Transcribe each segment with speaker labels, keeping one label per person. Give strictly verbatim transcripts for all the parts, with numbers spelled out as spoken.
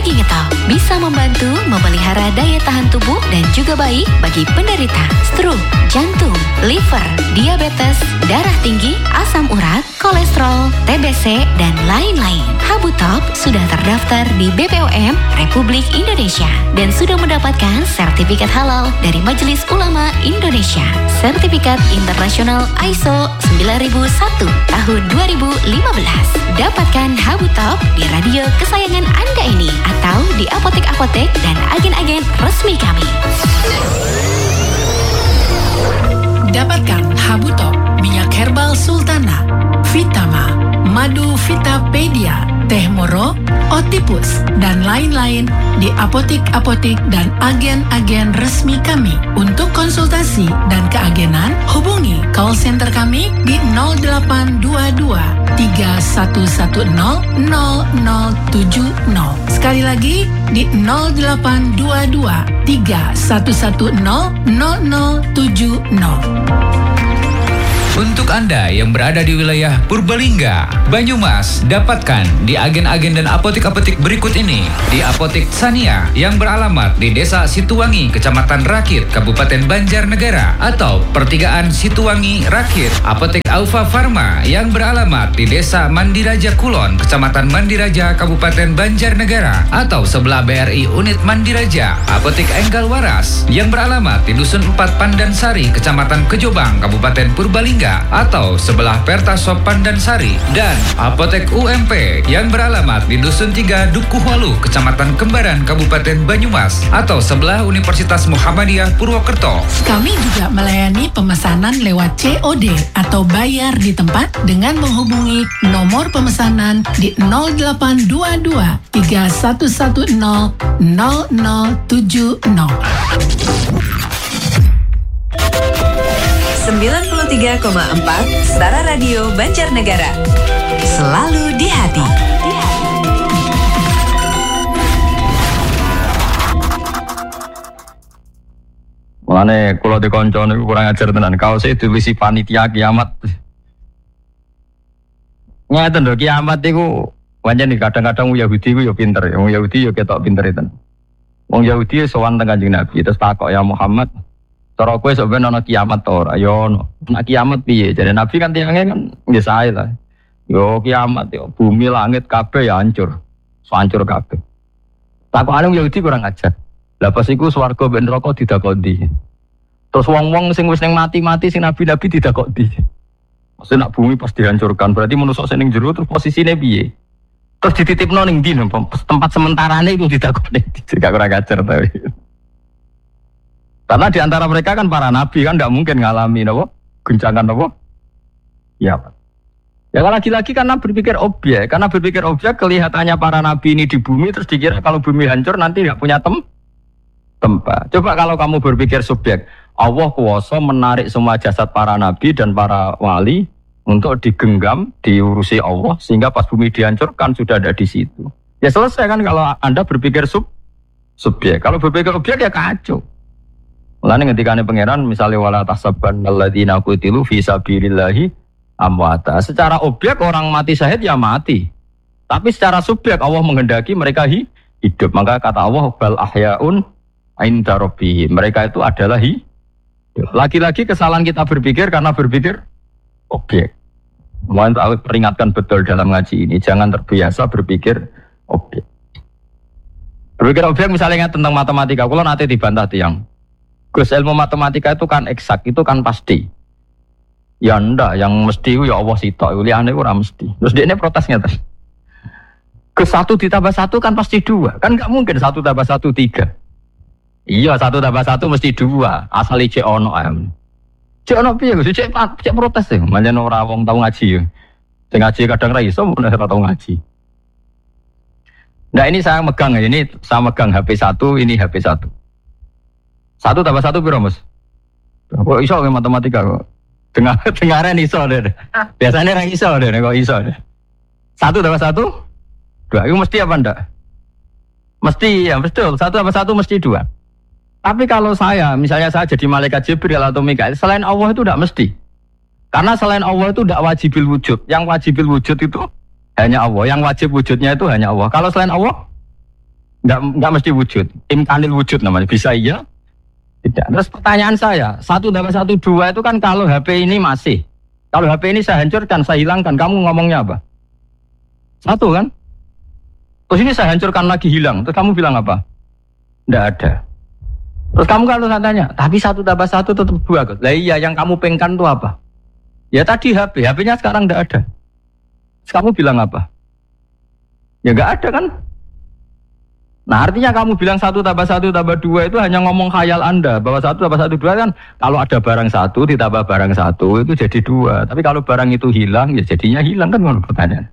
Speaker 1: Daging Etol bisa membantu memelihara daya tahan tubuh dan juga baik bagi penderita stroke, jantung, liver, diabetes, darah tinggi, asam urat, kolesterol, T B C, dan lain-lain. Habu Top sudah terdaftar di B P O M Republik Indonesia dan sudah mendapatkan sertifikat halal dari Majelis Ulama Indonesia. Sertifikat internasional I S O sembilan ribu satu tahun dua ribu lima belas. Dapatkan Habu Top di radio kesayangan Anda ini atau di apotek-apotek dan agen-agen resmi kami.
Speaker 2: Dapatkan Habu Top, minyak herbal Sultana, Vitama, madu Vitapedia, teh moro, Otipus, dan lain-lain di apotek-apotek dan agen-agen resmi kami. Untuk konsultasi dan keagenan, hubungi call center kami di nol delapan dua dua tiga satu satu nol nol nol tujuh nol. Sekali lagi di nol delapan dua dua tiga satu satu nol nol nol tujuh nol.
Speaker 3: Untuk Anda yang berada di wilayah Purbalingga, Banyumas, dapatkan di agen-agen dan apotek-apotek berikut ini. Di Apotek Sania yang beralamat di Desa Situwangi, Kecamatan Rakit, Kabupaten Banjarnegara, atau Pertigaan Situwangi Rakit. Apotek Alfa Farma yang beralamat di Desa Mandiraja Kulon, Kecamatan Mandiraja, Kabupaten Banjarnegara, atau sebelah B R I Unit Mandiraja. Apotek Enggal Waras yang beralamat di Dusun empat Pandansari, Kecamatan Kejobang, Kabupaten Purbalingga, atau sebelah Pertasop Pandansari. Dan Apotek U M P yang beralamat di Dusun tiga Dukuhwalu, Kecamatan Kembaran, Kabupaten Banyumas, atau sebelah Universitas Muhammadiyah Purwokerto.
Speaker 2: Kami juga melayani pemesanan lewat C O D atau bayar di tempat dengan menghubungi nomor pemesanan di nol delapan dua dua tiga satu satu nol nol nol tujuh nol.
Speaker 4: sembilan puluh tiga koma empat Setara Radio Banjarnegara. Selalu di hati.
Speaker 5: Mulane kula dikonco niku kurang ajar tenan. Kaose dilisi panitia kiamat. Ngeten lho, kiamat iku pancen kadang-kadang wong Yahudi ku ya pinter, wong Yahudi ya ketok pinter itu. Wong Yahudi sowan teng Kanjeng Nabi terus takok ya Muhammad, cara kowe sok ben ana kiamat to ora? Ya ono. Nek kiamat piye? Jare Nabi kan tiyange kan nggih sae ta. Yo kiamat yo bumi langit kabeh ya hancur. Hancur kabeh. Takokane Yahudi kurang ajar. Lah pas iku swarga ben neraka didakoni. Terus wong-wong sing wis ning mati-mati sing nabi-nabi didakoni. Maksud nak bumi pas dihancurkan berarti manusa sing ning jero terus posisine piye? Terus dititipno ning ndi tempat sementarane itu didakoni. Gak kurang ajar tapi. Karena di antara mereka kan para nabi kan tidak mungkin ngalami apa? Guncangan apa? Ya Pak. Ya lagi-lagi karena berpikir objek, karena berpikir objek kelihatannya para nabi ini di bumi terus dikira kalau bumi hancur nanti tidak punya tem tempat. Coba kalau kamu berpikir subjek, Allah kuasa menarik semua jasad para nabi dan para wali untuk digenggam, diurusi Allah sehingga pas bumi dihancurkan sudah ada di situ. Ya selesai kan kalau Anda berpikir sub subjek. Kalau berpikir objek ya kacau. Mulane ngendikane pangeran misalnya wala tahsaban alladzina qutilu fi sabilillahi amwata. Secara objek orang mati syahid ya mati. Tapi secara subjek Allah menghendaki mereka hidup. Maka kata Allah bal ahyaun inda rabbihim. Mereka itu adalah hidup. Lagi-lagi kesalahan kita berpikir karena berpikir objek. Mohon aku peringatkan betul dalam ngaji ini jangan terbiasa berpikir objek. Berpikir objek misalnya tentang matematika, kalau nanti dibantah tiang. Gus, ilmu matematika itu kan eksak, itu kan pasti. Ya ndak, yang mesti itu ya Allah sitok, liane itu ora mesti. Terus dia ini protesnya terus. Gus, satu ditambah satu kan pasti dua. Kan gak mungkin satu tambah satu tiga. Iya, satu tambah satu mesti dua. Asal cek ono ayam. Cek ono piye Gus? Cek cek protes sih. Manjen ora wong tau ngaji ya. Sing ngaji kadang ra iso, ora tau ngaji. Nah ini saya megang ya, ini saya megang H P satu, ini H P satu. Satu tambah satu piro Mas? Kok iso ke matematika kok? Dengar dengaran iso deh. Biasanya orang iso deh kok iso deh. Satu tambah satu dua. Itu mesti apa ndak? Mesti ya betul. Satu tambah satu mesti dua. Tapi kalau saya, misalnya saya jadi malaikat Jibril atau Mikail, selain Allah itu tidak mesti. Karena selain Allah itu tidak wajibil wujud. Yang wajibil wujud itu hanya Allah. Yang wajib wujudnya itu hanya Allah. Kalau selain Allah Enggak enggak mesti wujud. Imkanil wujud namanya. Bisa iya, tidak. Terus pertanyaan saya, satu tambah satu dua itu kan kalau H P ini masih. Kalau H P ini saya hancurkan, saya hilangkan, kamu ngomongnya apa? Satu kan? Terus ini saya hancurkan lagi hilang, terus kamu bilang apa? Enggak ada. Terus kamu kalau saya tanya, tapi satu tambah satu tetap dua. Lah iya, yang kamu pengen itu apa? Ya tadi H P, H P-nya sekarang enggak ada. Terus kamu bilang apa? Ya enggak ada kan? Nah artinya kamu bilang satu tambah satu tambah dua itu hanya ngomong khayal Anda. Bahwa satu tambah satu dua kan kalau ada barang satu ditambah barang satu itu jadi dua. Tapi kalau barang itu hilang ya jadinya hilang kan, menurut pertanyaan.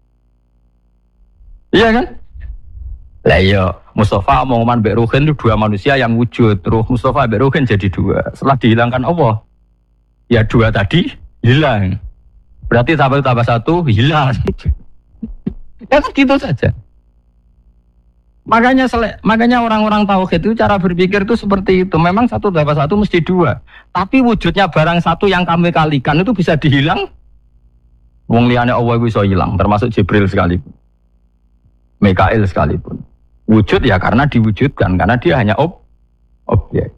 Speaker 5: Iya kan? Lah iya, Mustafa omongan Mbak Ruhin itu dua manusia yang wujud. Ruh Mustafa Mbak Ruhin jadi dua. Setelah dihilangkan Allah, ya dua tadi hilang. Berarti tambah tambah satu hilang. Ya kan gitu saja. Makanya sele, makanya orang-orang tauhid itu cara berpikir itu seperti itu. Memang satu tambah satu mesti dua. Tapi wujudnya barang satu yang kami kalikan itu bisa dihilang. Wong liyane Allah bisa hilang, termasuk Jibril sekalipun. Mikail sekalipun. Wujud ya karena diwujudkan, karena dia hanya ob, objek.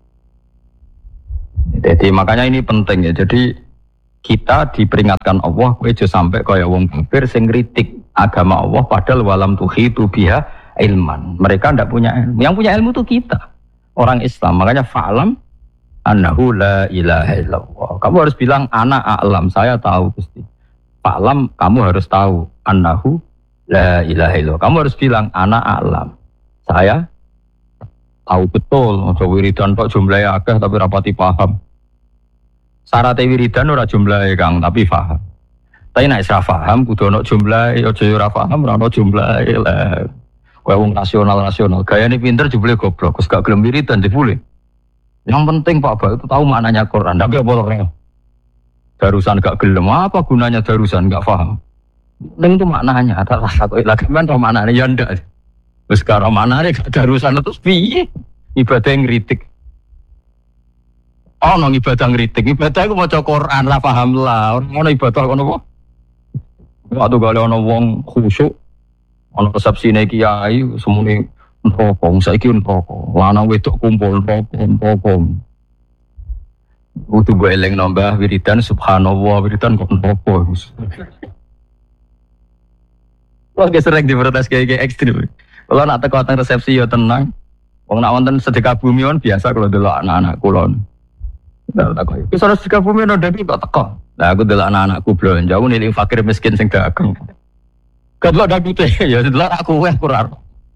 Speaker 5: Jadi makanya ini penting ya. Jadi kita diperingatkan Allah, kowe aja sampai kaya wong kafir sing ngritik agama Allah padahal walam tuhitu biha ilman. Mereka tidak punya ilmu. Yang punya ilmu itu kita, orang Islam. Makanya fa'lam annahu la ilaha illallah. Kamu harus bilang ana a'lam, saya tahu Gusti. Fa'lam, kamu harus tahu annahu la ilaha illallah. Kamu harus bilang ana a'lam. Saya tahu betul, aja wiridan kok jumlahnya akeh tapi rapati paham. Syarat wiridan ora jumlahe Kang, tapi paham. Tapi nek ora paham kudu ana jumlahe, aja ora paham ora ana jumlahe lah. Kowe wong nasional-nasional, gayane pinter jebule goblok, wis gak gelem wiridan jebule. Yang penting Pak Ba itu tahu maknanya Quran, tapi apa ora. Darusan gak gelem, apa gunanya darusan gak paham. Ning itu maknanya, ada rasa kok lagi men maknane ya ndak. Wis karo manane gak darusan terus piye? Ibadah ngritik. Ono ibadah ngritik, ibadah iku maca Quran ra paham lah. Ono ibadah ngono apa? Waktu gale ono wong khusyuk, ono resepsine kiai semune rokok, saiki rokok. Lanang wedok kumpul rokok, rokok. Kudu gue eling nambah wiridan subhanallah, wiridan kok rokok. Wah, sering diprotes kayak ekstrim. Kalau nak teko teng resepsi ya tenang. Wong nak wonten sedekah bumi on biasa kalau delok anak-anak kula. Ndak takoi. Wis ora sedekah bumi ono dadi kok teko. Lah aku delok anak-anakku blonjo aku niling fakir miskin sing dagang. Kadlok dagute ya delok aku weh kurang.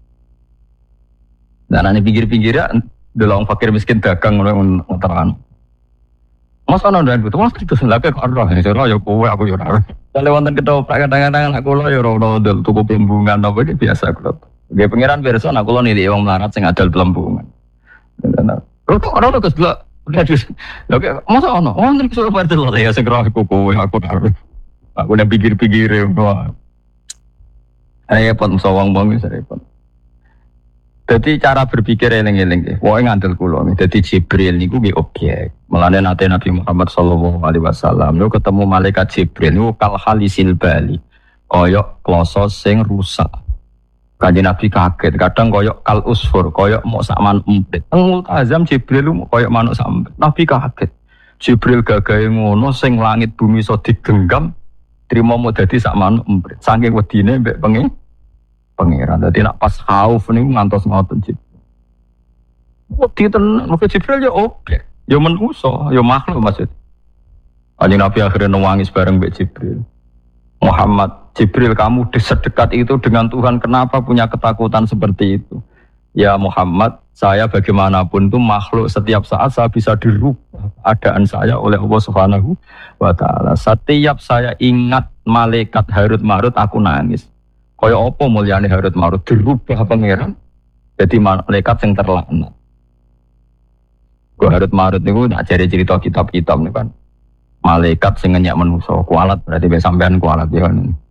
Speaker 5: Dan ane pinggir-pinggir ya delok fakir miskin dagang ngono tenan. Mas ana ndak butuh mas itu selake kok ora ya kowe aku ya ora. Kalau wonten ketoprak kadang-kadang anak kula ya ora ono tuku pembungan apa iki biasa kula. Nggih pangeran pirsa nek kula nilih wong melarat sing adol pelembungan. Lho kok ora terus lho. Lho masa ono? Wonten iso partel lho ya sing roh kowe aku ora. Aku nang pikir-pikire ngono. Ayo pon sawang-wang wis repot. Dadi cara berpikir eling-eling nggih. Wae ngandel kula. Dadi Jibril niku nggih objek. Mulane nate Nabi Muhammad sallallahu alaihi wasallam lho ketemu malaikat Jibril niku kal halisil bali. Kaya kloso sing rusak. Kanjeng Nabi kaget, kadang koyok kal usfur, koyok mau sak manuk emprit. Teng Multazam Jibril koyok manuk sak emprit. Nabi kaget. Jibril gagahe ngono sing langit bumi iso digenggam, trimo mau dadi sak manuk emprit. Saking wedine mbek pengen pangeran. Dadi nak pas khauf niku ngantos ngoten Jibril. Wedi tenan, mesti Jibril ya oke. Ya manusa, ya makhluk maksud. Kanjeng Nabi akhirnya nangis bareng mbek Jibril. Muhammad, Jibril kamu sedekat itu dengan Tuhan, kenapa punya ketakutan seperti itu? Ya Muhammad, saya bagaimanapun itu makhluk, setiap saat saya bisa dirubah keadaan saya oleh Allah Subhanahu wa Ta'ala. Setiap saya ingat malaikat Harut Marut, aku nangis. Kaya apa mulyane Harut Marut dirubah pangeran jadi malaikat yang terlaknat. Kok Harut Marut niku tak jare cerita kitab-kitab niku kan. Malaikat sing ngenyak manusa, kualat berarti be sampean kualat ya.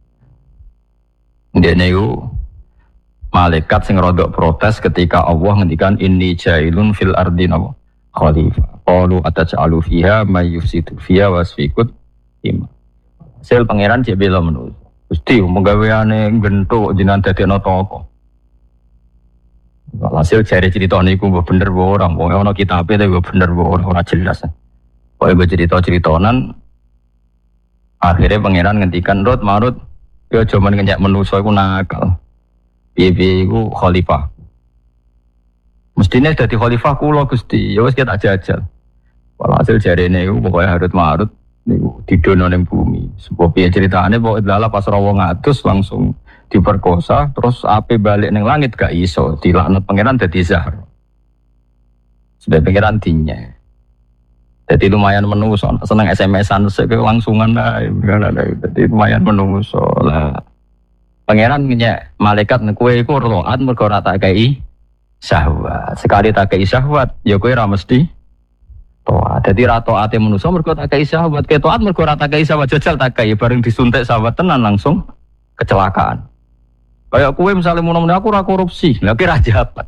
Speaker 5: Dene iku malaikat sing rodok protes ketika Allah ngendikan inni jailun fil ardi nawa khalifah. Qalu ataj'alu fiha may yufsidu fiha wasfikut im. Sel pangeran cek bela manusa. Gusti menggaweane gentuk jenengan dadekno toko. Walhasil jare cerita niku mbok bener mbok ora, wong ana kitabe tapi mbok bener mbok ora, ora jelas. Pokoke mbok cerita-ceritonan akhirnya pangeran ngendikan Rut marut yo aja men ngenyek manusa iku nakal. Piye-piye iku khalifah. Mestine dadi khalifah kula Gusti, ya wis tak jajal. Walhasil jarene iku pokoke Harut marut niku didono ning bumi. Sebab piye ceritane pokoke dalah pas rawa ngatus langsung diperkosa terus ape balik ning langit gak iso dilaknat pangeran dadi Zahra. Sebab pangeran dinya. Jadi lumayan menungso seneng S M S-an sik langsungan ae. Jadi lumayan menungso lah. Pangeran nyek malaikat kowe iku roat mergo ora tak kei syahwat. Sekali tak kei syahwat ya kowe ora mesti toat. Dadi ra taate menungso mergo tak kei syahwat. Kowe taat mergo ora tak kei syahwat jajal tak kei bareng disuntik syahwat tenan langsung kecelakaan. Kayak kowe misalnya mun-mun aku ora korupsi, lha kira jabat.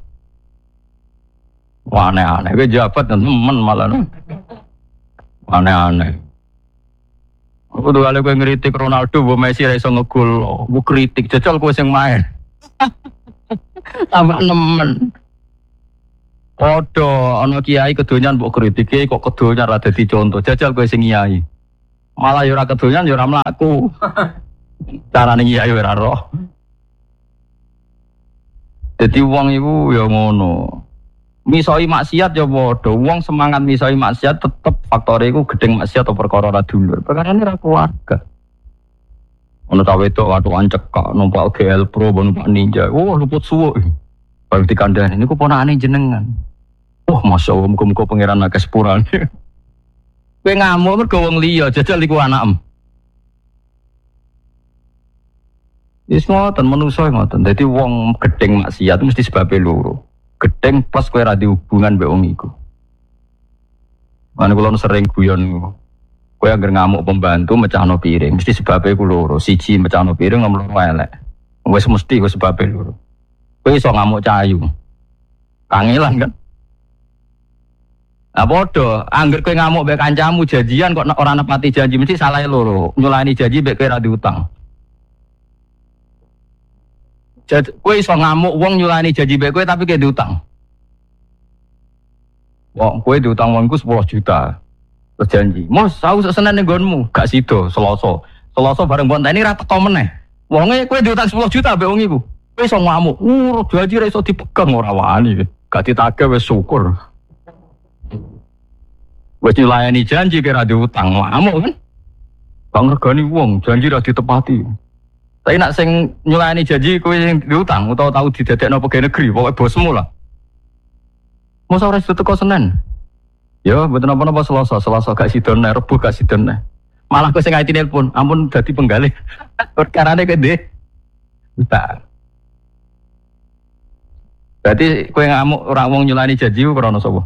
Speaker 5: Wah aneh-aneh, kowe jabat temen malah. Aneh-aneh. Aku tuh kali kowe ngritik Ronaldo, Bu Messi ra iso ngegol, Bu kritik jajal kowe sing main. Tambah nemen. Padha ana kiai kedonyan mbok kritike kok kedonyan ra dadi contoh, jajal kowe sing kiai. Malah yo ora kedonyan yo ora mlaku. Carane kiai ora roh. Dadi wong iku ya ngono. Misoi maksiat ya padha. Wong semangat misoi maksiat tetep faktore iku gedeng maksiat atau perkara ra dulur. Perkarane ra keluarga. Ono ta wedok watukan cekak numpak G L Pro numpak Ninja. Oh luput suwuk. Baru dikandani niku ponakane jenengan. Oh masyaallah muga-muga pangeran akeh sepurane. Kowe ngamuk mergo wong liya jajal iku anakmu. Wis ngoten manusa ngoten. Dadi wong gedeng maksiat mesti sebabe loro. Gedeng pas kowe ra di hubungan mbek wong iku. Mane kula sering guyon kowe anggere ngamuk pembantu mecahno piring, mesti sebabe iku loro. Siji mecahno piring ngomong loro elek. Wis mesti wis sebabe loro. Kowe iso ngamuk cayu. Kangelan kan? Lah padha, anggere kowe ngamuk mbek kancamu janjian kok ora nepati janji mesti salahe loro. Nyulani janji mbek kowe ra diutang. Jadi, kowe iso ngamuk wong nyulani janji mbek kowe tapi kowe diutang. Wong kowe diutang wongku sepuluh juta. Terus janji, "Mos, aku Senin ning nggonmu." Gak sida, Selasa. Selasa bareng bonteni ra teko meneh. Wonge kowe diutang sepuluh juta mbek wong iku. Kowe iso ngamuk. Uh, janji ra iso dipegang ora wani. Gak ditagih wis syukur. Wis nyulani janji kira diutang, ngamuk kan? Bang regani wong, janji ra ditepati. Tapi nak sing nyulani janji kowe sing diutang utawa tau didadekno pegawai negeri, pokoke bosmu lah. Mosok ora iso teko Senin. Ya, mboten apa-apa Selasa, Selasa gak sidone, Rebo gak sidone. Malah kowe sing ngaiti nelpon, ampun dadi penggalih. Perkarane kowe ndek. Utang. Berarti kowe ngamuk ora wong nyulani janji ku krana sapa?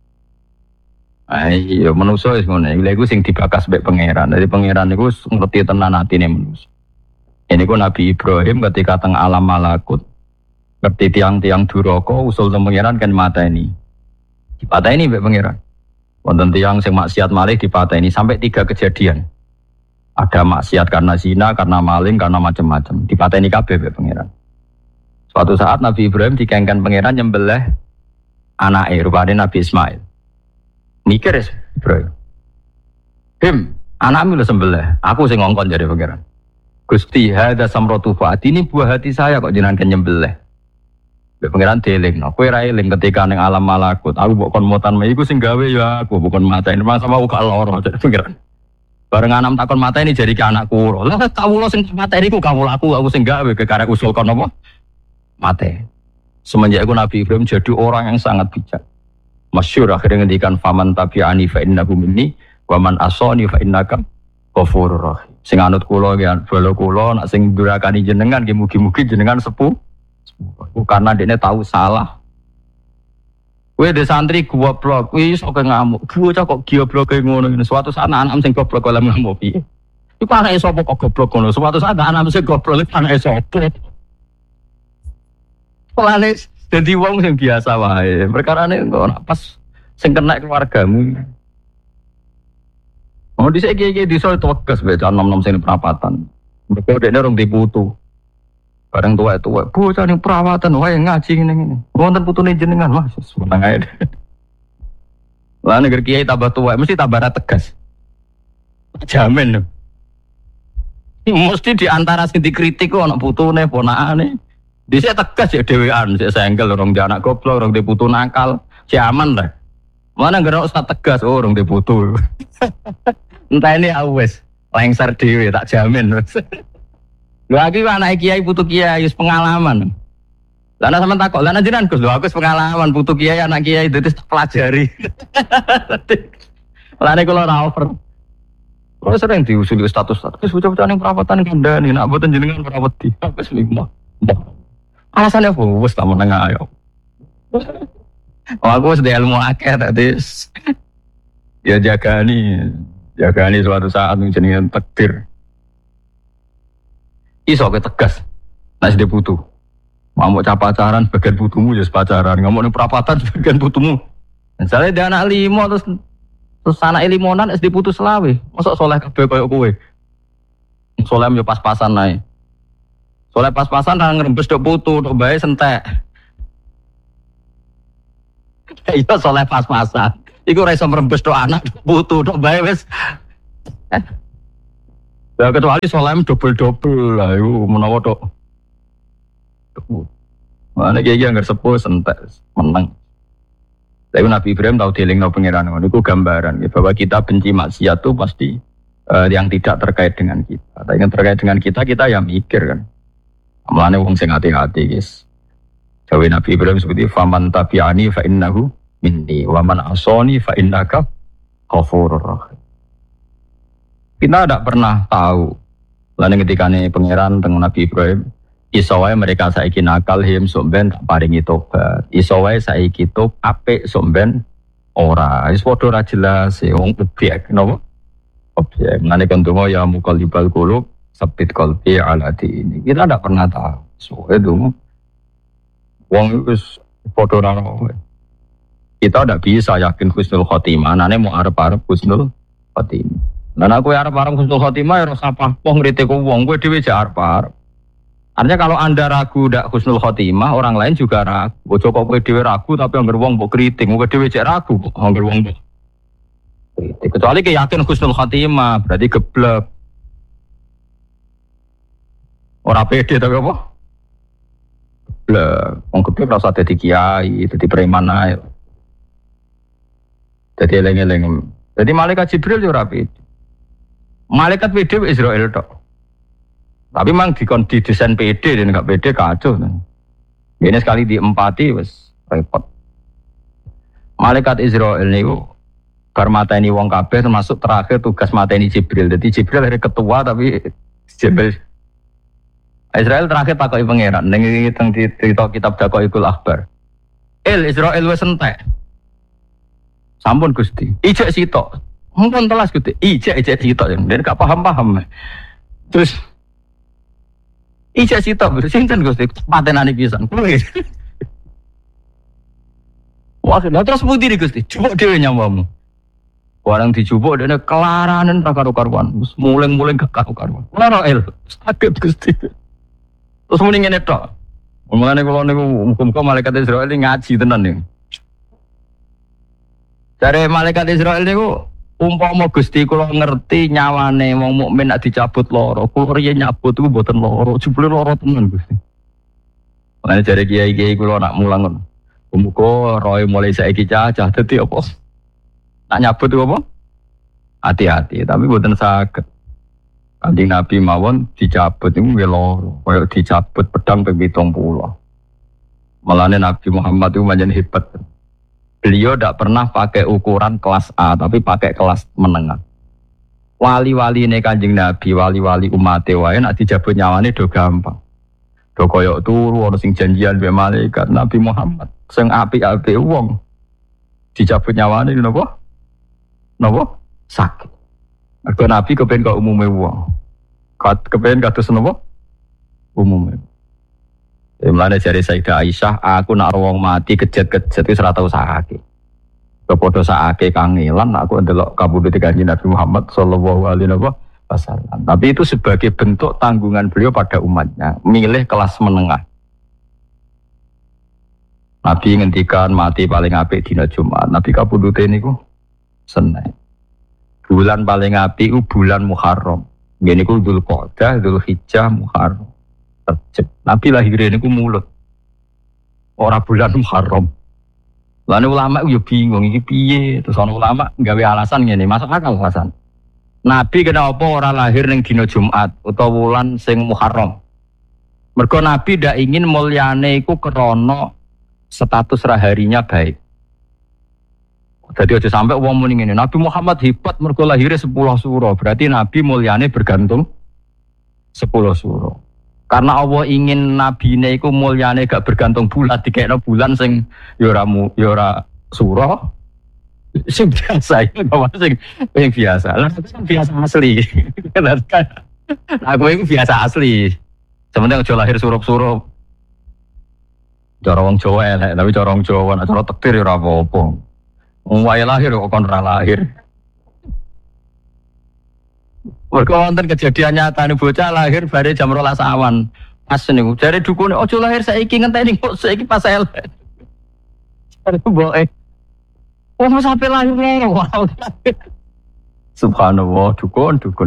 Speaker 5: Ayo manusa wis ngono. Lha iku sing dibakas mbek pangeran. Dadi pangeran niku ngerti tenan atine manusa. Ini ku Nabi Ibrahim ketika teng alam malakut ngerti tiang-tiang duraka usul teng pangeran kan mateni. Dipateni mbek pangeran. Wonten tiang sing maksiat malih dipateni sampai tiga kejadian. Ada maksiat karena zina, karena maling, karena macam-macam. Dipateni kabeh mbek pangeran. Suatu saat Nabi Ibrahim dikengken pangeran nyembelih anake rupane Nabi Ismail. Mikir ya Ibrahim. Him, anakmu lho sembelih, aku sing ngongkon jare pangeran. Gusti hada samratu faat ini buah hati saya kok jenengan nyembelih. Mbek pangeran delingno, kowe ra eling ketika ning alam malakut, aku mbok kon motan me iku sing gawe ya aku bukan mateni masa mau gak lara jare pangeran. Bareng anam takon mateni jari ke anakku. Lah kawula sing mateni iku kawulaku aku sing gawe kekarek usul kon apa? Mate. Semenjak itu Nabi Ibrahim jadi orang yang sangat bijak. Masyhur akhirnya ngendikan faman tabi'ani fa innahu minni wa man asani fa innaka ghafurur rahim. Sing anut kula ya bala kula nak sing durakani jenengan nggih mugi-mugi jenengan sepuh. Karena dekne tahu salah. Kowe de santri goblok, kowe iso ngamuk. Bocah kok goblok kaya ngono. Suatu saat anak sing goblok oleh ngamuk piye? Iku anake sapa kok goblok ngono. Suatu saat anak sing goblok anake sapa? Pelane dadi wong sing biasa wae. Perkarane kok pas sing kena keluargamu. Oh dhisik iki-iki disa tegas wae nom-nom sing perapatan. Mergo dekne rong diputu. Bareng tuwek-tuwek, bocah ning perawatan wae ngaji ngene-ngene. Wonten putune jenengan, wah seneng ae. Lah nek kiai tambah tuwek mesti tambah ra tegas. Jamin. Mesti di antara sing dikritik kok ana putune, ponakane. Dhisik tegas ya dhewean, sik senggel orang dia anak goblok, orang dia putu nakal, si aman lah. Mana ngerok usah tegas, oh orang dia putu. Entah ini awes, lengser dhewe tak jamin. Lho aku anak kiai putu kiai wis pengalaman. Lah ana sampean takok, lah jenengan Gus, lho aku wis pengalaman putu kiai anak kiai dadi pelajari. Lah nek kula ora over. Kula sering diusuli status-status bocah-bocah ning perawatan kandhani, nek mboten jenengan perawati. Wis lima. Alasannya apa? Wis tak meneng ayo. Oh aku wis ilmu akeh tadi. Ya jagani, jagani suatu saat jenengan takdir. Iso ke tegas. Nek dia putu. Mau cap pacaran bagian putumu ya pacaran, ngomong ning perapatan bagian putumu. Misalnya dia anak lima terus terus anak limonan S D putus selawe. Mosok soleh kabeh koyo kowe. Soleh yo pas-pasan ae. Soleh pas-pasan ra ngrembes tok putu, tok bae sentek. Iya soleh pas-pasan. Iku ora iso ngrembes tok anak putu, tok bae wis. Ya kecuali solem double-double lah itu menawa tok. Mana kiai yang sepuh sentek menang. Tapi Nabi Ibrahim tahu dilingno pangeran ngono iku gambaran ya, bahwa kita benci maksiat itu pasti uh, yang tidak terkait dengan kita. Tapi yang terkait dengan kita kita yang mikir kan. Amane wong sing hati-hati guys. Jawa Nabi Ibrahim seperti faman tabi'ani fa innahu minni wa man asani fa innaka ghafurur rahim. Kita tidak pernah tahu. Lalu ketika ini pangeran tentang Nabi Ibrahim, isowai mereka saiki nakal him somben tak paringi tobat. Isowai saiki top apik somben ora. Is podo ra jelas wong objek, napa? Objek. Nane kondomo ya muqallibal qulub sabit qalbi ala dini. Kita tidak pernah tahu. So itu wong wis podo ra. Kita tidak bisa yakin husnul khotimah. Nane mau arep-arep husnul khotimah. Nah aku arep-arep husnul khotimah ya ora sapa wong ngritik wong kowe dhewe jak arep-arep. Artinya kalau Anda ragu ndak husnul khotimah, orang lain juga ragu. Ojo kok kowe dhewe ragu tapi angger wong mbok kritik, kowe dhewe jak ragu kok angger wong mbok kritik. Kecuali ke yakin husnul khotimah, berarti geblek. Ora pede tapi apa? Geblek. Wong geblek ora usah dadi kiai, dadi preman ae. Dadi eling-eling. Jadi malaikat Jibril yo ora pede. Malaikat P D Israel tok. Tapi memang dikon di desain P D dan enggak P D kacau. Ini sekali diempati wis repot. Malaikat Israel niku bar mateni wong kabeh termasuk terakhir tugas mateni Jibril. Jadi Jibril hari ketua tapi Jibril Israel terakhir takoki pangeran ning teng cerita kitab Daqaiqul Akhbar. El Israel wis entek. Sampun Gusti. Ijek sitok. Mumpun telas Gusti. Ijek ijek sitok yang dia gak paham-paham. Terus ijek sitok bersinten Gusti patenane pisan. Wah, lha terus putih di Gusti. Jupuk dhewe nyambamu. Barang dijupuk dene kelaranen ra karo-karuan. Wis muling-muling gak karo-karuan. Ora el. Sakit Gusti. Terus muni ngene tok. Mulane kula niku muga-muga malaikat Israel ngaji tenan niku. Dari malaikat Israel niku umpama Gusti kula ngerti nyawane wong mukmin nek dicabut loro, kula riyen nyabut iku mboten loro, jebule loro tenan Gusti. Mulane jare kiai-kiai kula nak mulang ngono. Muga roe mulai saiki cacah dadi apa? Nak nyabut iku apa? Hati-hati, tapi mboten saged. Kanjeng Nabi mawon dicabut iku nggih loro, kaya dicabut pedang ping pitung puluh. Mulane Nabi Muhammad itu manjen hebat. Beliau tidak pernah pakai ukuran kelas A, tapi pakai kelas menengah. Wali-wali ini Kanjeng Nabi, wali-wali umat wae nak dijabut nyawane do gampang. Do koyok turu ana sing janjian be malaikat Nabi Muhammad, sing apik-apik wong. Dijabut nyawane napa? Napa? Sakit. Mergo Nabi kepen kok umume wong. Kat kepen kados napa? Umume. Mulane jare Sayyidah Aisyah, aku nak wong mati kejet-kejet wis ora tau sakake. Kepodo sakake kangelan aku ndelok kabudute Kanjeng Nabi Muhammad sallallahu alaihi wasallam. Tapi itu sebagai bentuk tanggungan beliau pada umatnya, milih kelas menengah. Nabi ngendikan mati paling apik dina Jumat. Nabi kapundhute niku Senin. Bulan paling apik ku bulan Muharram. Ngene niku Dzulqa'dah, Dzulhijjah, Muharram. Rejab. Nabi lahire niku mulut. Ora bulan Muharram. Lan ulama yo bingung iki piye? Terus ana ulama gawe alasan ngene, masuk akal alasan. Nabi kenapa ora lahir ning dina Jumat utawa wulan sing Muharram? Mergo Nabi ndak ingin mulyane iku krana status raharinya baik. Jadi aja sampai wong muni ngene, Nabi Muhammad hebat mergo lahirnya sepuluh suro. Berarti Nabi mulyane bergantung sepuluh suro. Karena Allah ingin nabine iku mulyane gak bergantung bulan, dikekno bulan sing ya ora ya ora suro. Sing biasa iki apa sing sing biasa. Lah kan biasa asli. Kan aku iku biasa asli. Sementing aja lahir surup-surup. Cara wong Jawa elek, tapi cara wong Jawa nek cara takdir ora apa-apa. Wong wae lahir kok kon ora lahir. Mergo wonten kejadian nyata nih bocah lahir bare jam rolas awan. Pas niku jare dukune aja lahir saiki ngenteni kok saiki pas elek. Jare mboke. Wong sampe lahir loro. Subhanallah, dukun dukun.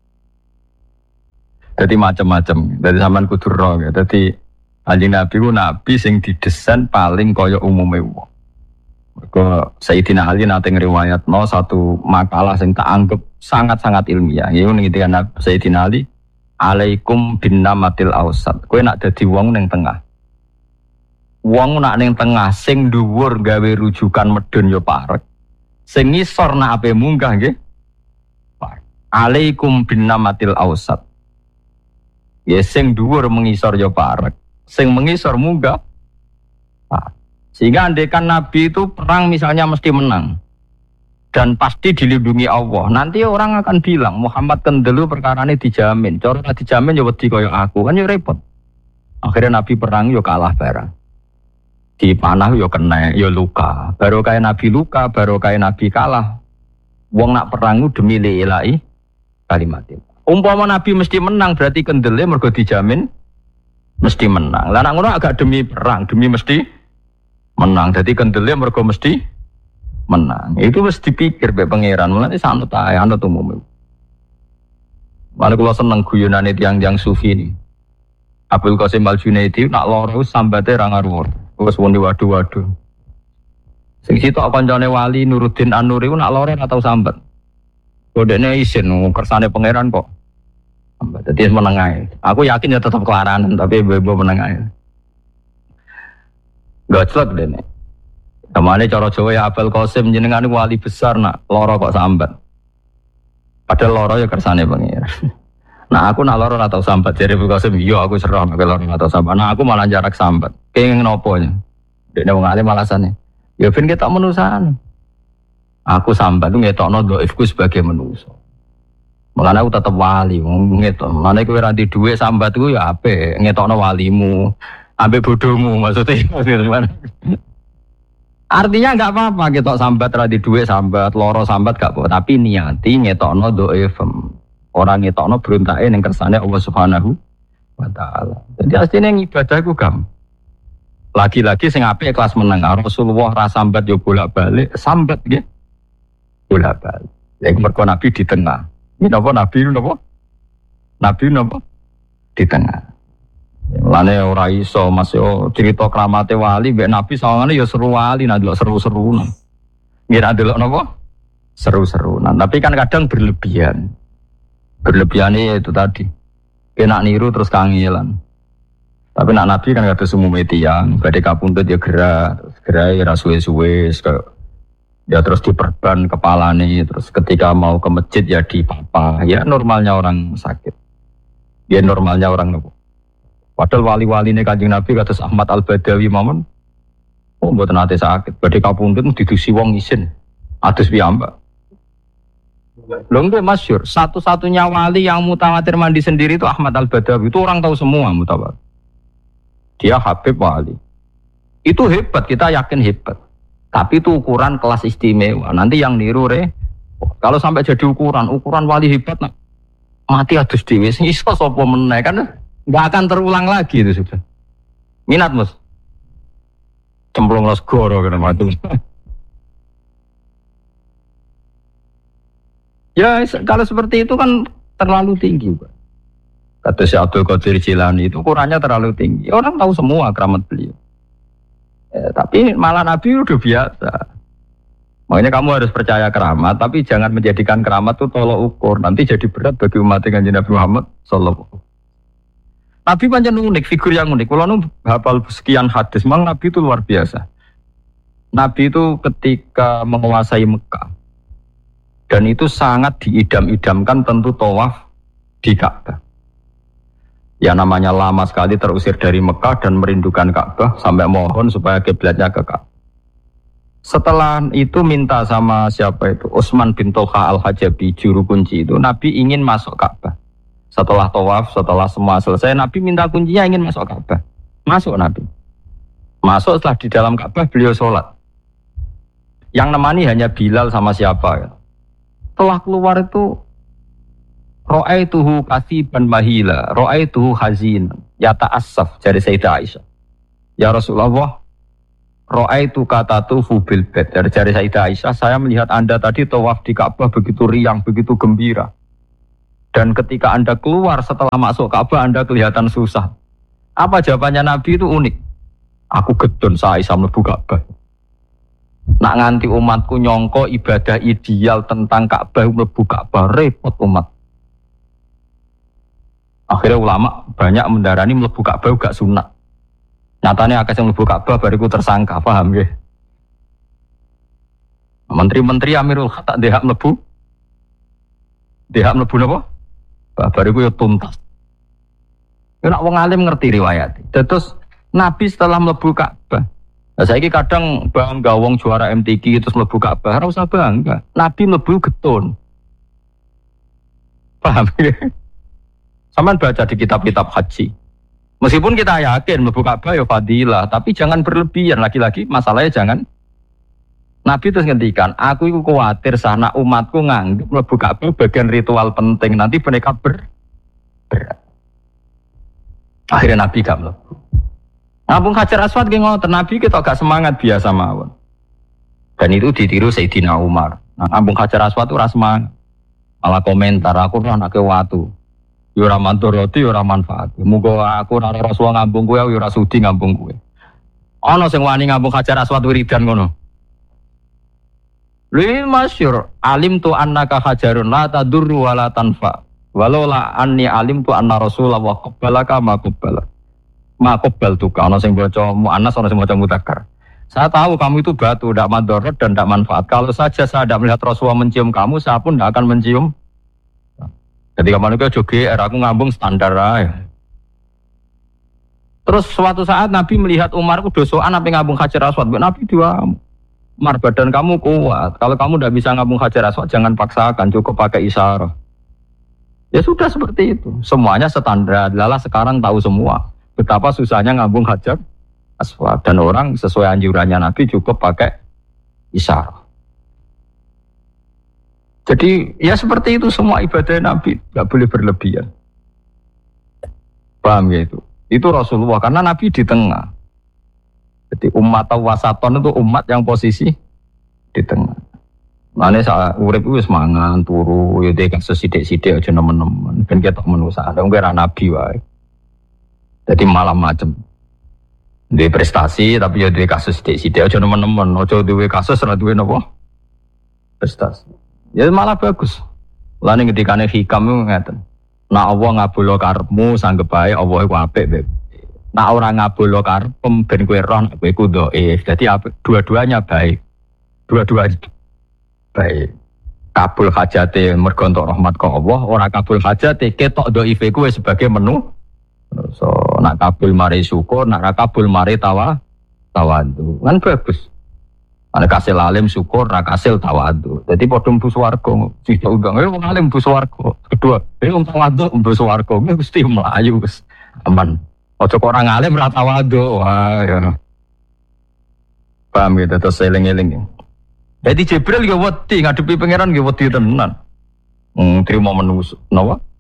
Speaker 5: Jadi macam-macam. Dari zaman kudu ro ya. Dadi Kanjeng Nabi ku nabi sing didesain paling kaya umume wong. Mergo Sayyidina Ali nate ngriwayatno satu makalah sing tak anggap sangat-sangat ilmiah. Iku ngendikan Sayyidina Ali, "Alaikum bin namatil ausat." Kowe nak dadi wong ning tengah. Wong nak ning tengah sing dhuwur gawe rujukan medun ya parek. Sing ngisor nak ape munggah nggih. Alaikum bin namatil ausat. Ya sing dhuwur mengisor ya parek. Sing mengisor munggah. Nah, sehingga andekan Nabi itu perang misalnya mesti menang dan pasti dilindungi Allah. Nanti orang akan bilang Muhammad kendelu perkara ini dijamin. Cara dijamin ya wedi kaya aku kan ya repot. Akhirnya Nabi perang ya kalah barang. Di panah ya kena ya luka. Baru kaya Nabi luka, baru kaya Nabi kalah. Wong nak perang demi lillahi kalimatin. Umpama Nabi mesti menang berarti kendele mergo dijamin mesti menang. Lah nek ngono agak demi perang, demi mesti menang. Jadi kendele mergo mesti menang. Itu mesti dipikir be pangeran. Mulane sanut ae anut umum. Mane kula seneng guyonane tiyang-tiyang sufi ini. Abdul Qasim Al-Junaidi nak loro sambate ra ngaruh. Wis woni waduh-waduh. Sing sitok kancane wali Nuruddin An-Nur iku nak loro ora tau sambat. Kodene isin kersane pangeran kok. Jadi menengai. Aku yakin ya tetap kelaranan, tapi bebo menengai. Goclok deh nih. Kemana cara Jawa ya Abdul Qasim jenengan wali besar nak loro kok sambat. Padahal loro ya kersane pengira. Nah aku nak loro atau sambat jadi Abdul Qasim. Iya aku serah nak loro atau sambat. Nah aku malah jarak sambat. Pengen noponya. Dek nih mengalir malasannya. Ya ben kita menusaan. Aku sambat tuh ngetokno doifku sebagai manusia. Mulane aku tetep wali, ngetok. Mulane kowe ra di dhuwit sambat ku ya apik, ngetokno walimu, ambek bodohmu maksudnya. Artinya enggak apa-apa ketok sambat ra di dhuwit sambat, loro sambat gak apa, tapi niati ngetokno doifem. Ora ngetokno berontake ning kersane Allah Subhanahu wa taala. Jadi asline ibadah ku gampang. Lagi-lagi sing apik kelas meneng. Rasulullah ra sambat yo bolak-balik, sambat nggih. Bolak-balik. Ya mergo Nabi di tengah. Ini apa Nabi itu apa? Nabi itu apa? Di tengah. Lane ora iso Mas yo cerita kramate wali mbek Nabi sawangane ya seru wali nek delok seru-seru. Nggih nek delok napa? Seru-seru. Nah, tapi kan kadang berlebihan. Berlebihannya itu tadi. Kena niru terus kangelan. Tapi nak Nabi kan kata semua metiang, badhe kapuntut ya gerak, gerak ya suwe-suwe ya terus diperban kepalanya, terus ketika mau ke masjid ya dipapa, ya normalnya orang sakit, ya normalnya orang nopo. Padahal wali-wali ini Kanjeng Nabi kata Ahmad Al-Badawi Mamun, oh buat nate sakit, badhe kapuntut didusi wong isin, atus piyambak. Lho nggih masyhur, satu-satunya wali yang mutawatir mandi sendiri itu Ahmad Al-Badawi, itu orang tahu semua mutawatir. Dia Habib wali. Itu hebat, kita yakin hebat. Tapi itu ukuran kelas istimewa. Nanti yang niru re. Kalau sampai jadi ukuran, ukuran wali hebat nak. mati adus dhewe sing iso sapa meneh kan enggak akan terulang lagi itu sudah. Minat Mus. Cemplung los goro kena mati. Ya kalau seperti itu kan terlalu tinggi, Pak. Kata Syekh Abdul Qadir Jilani itu ukurannya terlalu tinggi. Orang tahu semua keramat beliau. Ya, tapi malah Nabi udah biasa. Makanya kamu harus percaya keramat, tapi jangan menjadikan keramat itu tolok ukur. Nanti jadi berat bagi umat Kanjeng Nabi Muhammad sallallahu alaihi wasallam. Nabi pancen unik, figur yang unik. Kalau nu hafal sekian hadis, memang Nabi itu luar biasa. Nabi itu ketika menguasai Mekah, dan itu sangat diidam-idamkan tentu tawaf di Ka'bah. Ya namanya lama sekali terusir dari Mekah dan merindukan Ka'bah sampai mohon supaya kiblatnya ke Ka'bah. Setelah itu minta sama siapa itu? Utsman bin Tolha al-Hajabi, juru kunci itu. Nabi ingin masuk Ka'bah. Setelah tawaf, setelah semua selesai, Nabi minta kuncinya ingin masuk Ka'bah. Masuk Nabi. Masuk setelah di dalam Ka'bah beliau sholat. Yang nemani hanya Bilal sama siapa ya. Setelah keluar itu ra'aituhu kasiban mahila, ra'aituhu hazin, yata'assaf dari Sayyidah Aisyah. Ya Rasulullah, ra'aitu katatuhu bil bait. Dari dari Sayyidah Aisyah, saya melihat Anda tadi tawaf di Ka'bah begitu riang, begitu gembira. Dan ketika Anda keluar setelah masuk Ka'bah, Anda kelihatan susah. Apa jawabannya Nabi itu unik. Aku gedon saya Aisyah mlebu Ka'bah. Nak nganti umatku nyongko ibadah ideal tentang Ka'bah mlebu Ka'bah, repot umat. Akhirnya ulama banyak mendarani mlebu Ka'bah gak sunat. Nyatanya akeh sing mlebu Ka'bah bariku tersangka, paham nggih? Menteri-menteri Amirul Khat tak dehak mlebu. Dehak mlebu napa? Bariku yo tuntas. Nek wong alim ngerti riwayat. Terus Nabi setelah mlebu Ka'bah. Nah, saiki kadang bangga wong juara M T Q terus mlebu Ka'bah, ora usah bangga. Nabi mlebu getun. Paham nggih? Saman baca di kitab-kitab haji. Meskipun kita yakin mlebu Ka'bah ya fadilah, tapi jangan berlebihan. Lagi-lagi masalahnya jangan. Nabi terus ngendikan, aku iku kuwatir sana umatku nganggep mlebu Ka'bah bagian ritual penting, nanti mereka ber berat. Akhirnya Nabi gak mlebu. Ngabung Hajar Aswad nggih ngoten, Nabi kita gak semangat biasa mawon. Dan itu ditiru Sayyidina Umar. Nah, ngabung Hajar Aswad ora semangat. Malah komentar, aku ora anake watu. Yo ora manturoti, yo ora manfaat. Muga aku ora Rasulullah ngambung kowe, yo ora sudi ngambung kowe. Ana sing wani ngambung Hajar Aswad wiridan ngono. Lha masyhur, alim tu annaka hajarun la tadurru wa la tanfa. Walau la anni alim tu anna Rasulullah qabbalaka ma qabbala. Ma qabbal tu ana sing maca muannas, ana sing maca mudzakkar. Saya tahu kamu itu batu, tidak madorot dan tidak manfaat. Kalau saja saya tidak melihat Rasulullah mencium kamu, saya pun tidak akan mencium. Ketika manusia joge, aku ngambung standar aja. Terus suatu saat Nabi melihat Umar ku dosoan apa ngambung Hajar Aswad. Nabi dua, Umar badan kamu kuat. Kalau kamu tidak bisa ngambung Hajar Aswad, jangan paksakan, cukup pakai isyarah. Ya sudah seperti itu. Semuanya standar. Lala sekarang tahu semua betapa susahnya ngambung Hajar Aswad, dan orang sesuai anjurannya Nabi cukup pakai isyarah. Jadi ya seperti itu semua ibadah Nabi, nggak boleh berlebihan. Paham ya itu? Itu Rasulullah karena Nabi di tengah. Jadi umat wasaton itu umat yang posisi di tengah. Mane sak urip wis mangan turu ya dek sesidik-sidik aja nemen-nemen ben ketok manusa. Ada ora Nabi wae. Jadi malah macam duwe prestasi tapi ya duwe kasus sithik-sithik aja nemen-nemen, aja duwe kasus ora duwe napa prestasi. Ya malah bagus. Lane ngendikane hikam ku ngeten. Nek Allah ngabulo karepmu sanggep bae Allah iku apik bae. Nek ora ngabulo karepmu ben kowe roh nek kowe iku dhaif. Dadi dua-duanya baik. Dua-duanya baik. Kabul hajate mergo entuk rahmat ka Allah, ora kabul hajate ketok dhaife kowe sebagai menu. So, nak kabul mari syukur, nak kabul mari tawa tawadu. Kan bagus. Ana kasil alim syukur, nak kasil tawadu. Jadi padha mlebu swarga. Sing undang e wong alim mlebu swarga. Kedua, e wong tawadu mlebu swarga. Mesti mlayu wis aman. Aja kok orang alim ora tawadu. Wah, ya. Paham gitu terus eling-eling. Jadi Jibril ya wedi ngadepi pangeran ya wedi tenan. Hmm, terima menungso. Napa?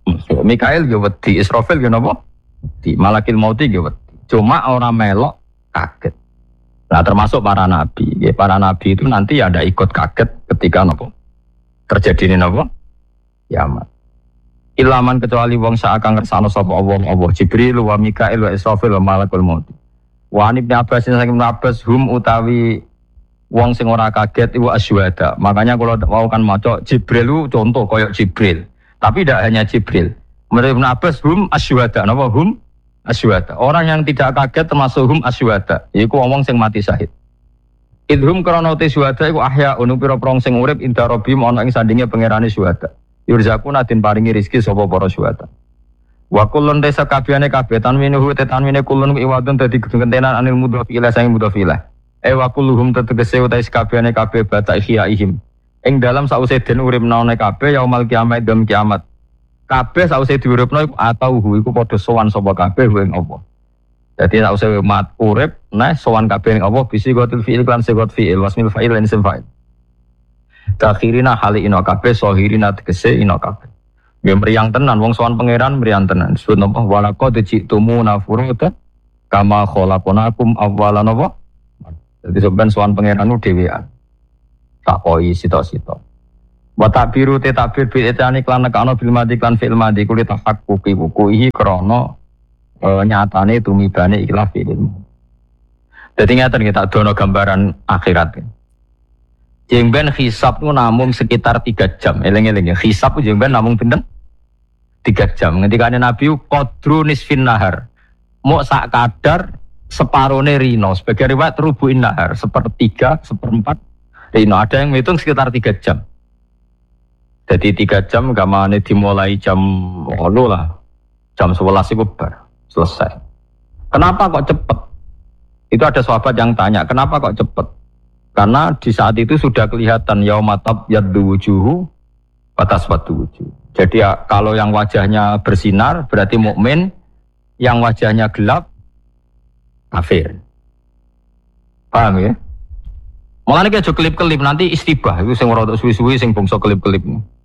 Speaker 5: Mikail ya wedi, Israfil ya napa? Wedi, Malakil Mauti ya wedi. Cuma orang melok kaget. Nah termasuk para nabi. Ya, para nabi itu nanti ada ikut kaget ketika napa? Terjadi ini napa? Kiamat. Ilaman kecuali wong saakang ngersano sapa Allah Allah Jibril wa Mikail wa Israfil wa Malakul Mauti. Wa Ibnu Abbas sing Ibnu Abbas hum utawi wong sing ora kaget iku asyhada. Makanya kalau mau kan maca Jibril itu contoh koyok Jibril. Tapi tidak hanya Jibril. Menurut Ibnu Abbas hum asyhada. Napa hum asyhada? Orang yang tidak kaget termasuk hum asyhada. Iku wong sing mati syahid. Idhum krana te syuhada iku ahya unu pira-pira sing urip inda rabbihim ana ing sandinge pangerane syuhada. Yurzaquna den paringi rezeki sapa para syuhada. Wa kullun desa kabehane kabeh tanwinuhu tetanwine kullun iwadun dadi gentenan anil mudhofi ila sang mudhofilah. E wa kulluhum tetegese utais kabehane kabeh bata ihyaihim. Ing dalam sause den urip naone kabeh yaumul kiamat dam kiamat. Kabeh sause diuripno iku atauhu iku padha sowan sapa kabeh ing apa. Dadi sause mat urip nah sowan kabeh ing apa bisi gotul fi'il lan segot fi'il wasmil fa'il lan isim fa'il. Takhirina hali ino kabeh sohirina tegese ino kabeh. Ya mriyang tenan wong sowan pangeran mriyang tenan. Disebut napa walaqad ji'tumu nafuruta kama khalaqnakum awwalan napa. Jadi sampean sowan pangeran ku dhewean. Tak koi sito-sito. Wa takbiru te takbir bil etani klan nekano bil madi klan fil madi kulit tahaqquqi wuquhi krana e, nyatane tumibane ikhlas fi'il. Dadi ngaten kita dono gambaran akhirat. Jengben hisab itu namung sekitar tiga jam. Eling-eling ya. Hisab itu jengben namung pinten? tiga jam. Ketika Nabi qadru nisfin nahar. Mau sak kadar separone rino. Sebagai riwayat rubu'in nahar. Sepertiga, seperempat rino. Ada yang menghitung sekitar tiga jam. Jadi tiga jam gamane dimulai jam sepuluh lah. Jam sebelas itu bar. Selesai. Kenapa kok cepet? Itu ada sahabat yang tanya, kenapa kok cepet? Karena di saat itu sudah kelihatan yaumatab yaddu wujuhu batas wadu wujuh. Jadi ya, kalau yang wajahnya bersinar berarti mukmin, yang wajahnya gelap kafir. Paham ya? Mulane aja kelip-kelip nanti istibah itu sing ora suwi-suwi sing bangsa kelip-kelip.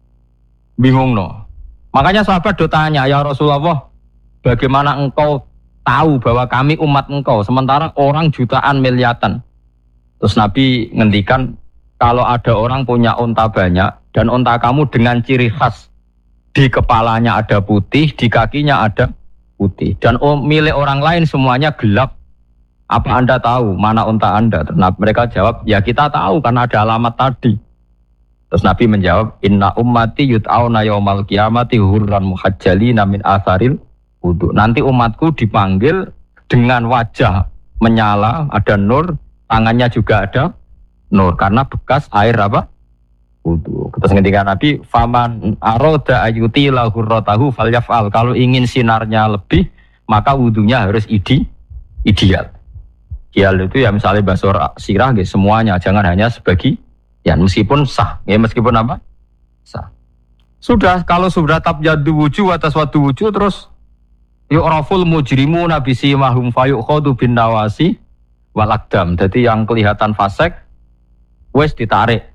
Speaker 5: Bingung no. Makanya sahabat do tanya, ya Rasulullah, bagaimana engkau tahu bahwa kami umat engkau sementara orang jutaan miliatan? Terus Nabi ngendikan kalau ada orang punya unta banyak dan unta kamu dengan ciri khas di kepalanya ada putih, di kakinya ada putih dan milik orang lain semuanya gelap. Apa Anda tahu mana unta Anda? Terus mereka jawab, ya kita tahu karena ada alamat tadi. Terus Nabi menjawab, inna ummati yut'auna yaumal qiyamati hurran muhajjalina min atharil wudu. Nanti umatku dipanggil dengan wajah menyala, ada nur, tangannya juga ada nur karena bekas air apa? Wudu. Terus ketika Nabi faman aroda ayuti lahurrotahu falyaf'al. Kalau ingin sinarnya lebih maka wudunya harus ide, ideal. Ideal itu ya misalnya basur sirah gitu, semuanya jangan hanya sebagian ya meskipun sah ya meskipun apa? Sah. Sudah kalau sudah tabyaddu wujuh atas wadu wujuh terus yu'raful mujrimu nabisi mahum fayukhadu bin nawasi walakdam. Jadi yang kelihatan fasik wes ditarik.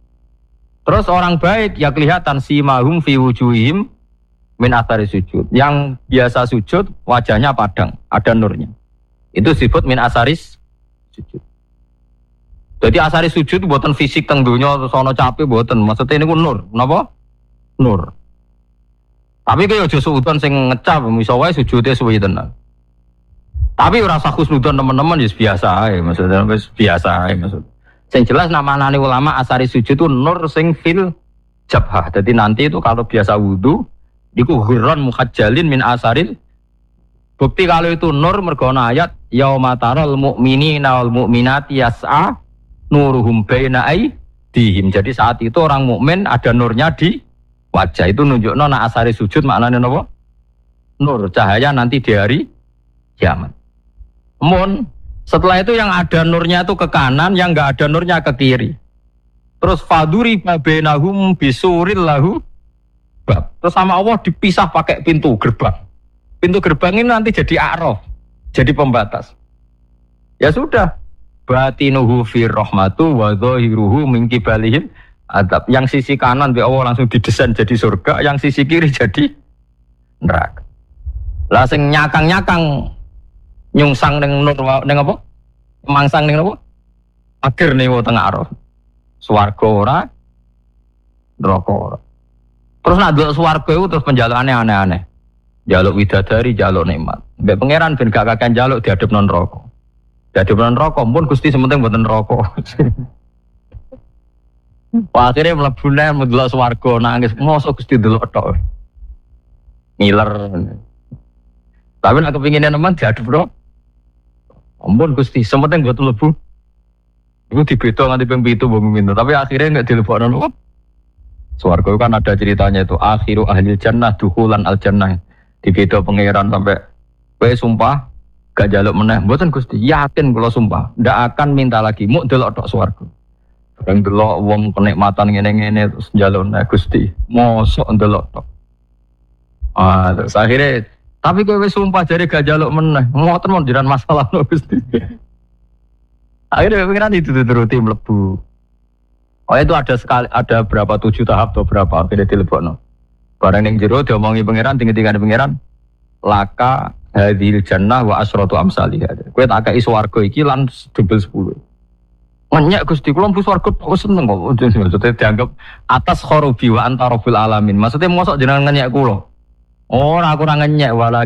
Speaker 5: Terus orang baik ya kelihatan si mahum fi wujuhim min athari sujud. Yang biasa sujud wajahnya padang, ada nurnya. Itu disebut min asaris sujud. Jadi asaris sujud buatan fisik teng dunya terus ana capek buatan. Maksudnya ini ku nur, napa? Nur. Tapi kaya aja suudon sing ngecap iso wae sujude suwi tenan. Tapi ora usah khusnudon teman-teman ya biasa ae, maksudnya wis biasa ae maksud. Sing jelas nama-nama ulama asari sujud itu nur sing fil jabhah. Jadi nanti itu kalau biasa wudu iku hurran muhajjalin min asaril. Bukti kalau itu nur mergo ayat yauma taral mu'minina wal mu'minati yas'a nuruhum baina aydihim. Jadi saat itu orang mukmin ada nurnya di wajah. Itu nunjukno nek asari sujud maknane napa? Nur, cahaya nanti di hari kiamat. Mun setelah itu yang ada nurnya itu ke kanan, yang enggak ada nurnya ke kiri. Terus faduri bainahum bisuril lahu bab. Terus sama Allah dipisah pakai pintu gerbang. Pintu gerbang ini nanti jadi a'raf, jadi pembatas. Ya sudah. Batinuhu fir rahmatu wa dhahiruhu min qibalihim adab. Yang sisi kanan di Allah langsung didesain jadi surga, yang sisi kiri jadi neraka. Lah sing nyakang-nyakang nyungsang ning nur ning apa? Mangsang ning apa? Akhir ning tengah arep. Swarga ora, neraka ora. Terus nak delok swarga iku terus penjalukane aneh-aneh. Jaluk widadari, jaluk nikmat. Mbek pangeran ben gak kakean jaluk diadepno neraka. Diadepno neraka pun Gusti sementing mboten neraka. Wah, akhirnya mlebu nang mendelok swarga nangis, mosok Gusti delok tok. Ngiler. Tapi nek kepingine nemen diadepno. Ampun Gusti, sementing mboten mlebu. Iku dibeda nganti ping pitu mbok minta, tapi akhirnya enggak dilebokno. Swarga kan ada ceritanya itu akhiru ahli jannah duhulan al jannah. Dibeda pangeran sampai kowe sumpah gak jaluk meneh. Mboten Gusti, yakin kula sumpah, ndak akan minta lagi, muk delok tok swarga. Bareng delok wong kenikmatan ngene-ngene terus njaluk meneh Gusti. Mosok ndelok tok. Ah, terus akhirnya tapi kowe wis sumpah jare gak jaluk meneh. Ngoten mon jiran masalah lho Gusti. Akhirnya pangeran itu turuti mlebu. Oh itu ada sekali, ada berapa tujuh tahap atau berapa akhirnya dilebokno. Barang ning jero diomongi pangeran, tinggi-tinggi pangeran, laka hadhil jannah wa asratu amsalih. Kowe tak kei swarga iki lan double sepuluh. Ngenyek Gusti kula mlebu swarga kok seneng kok. Maksudnya dianggap atas khorobi wa anta rabbil alamin. Maksudnya mosok jenengan ngenyek kula. Oh, aku ora ngenyek wala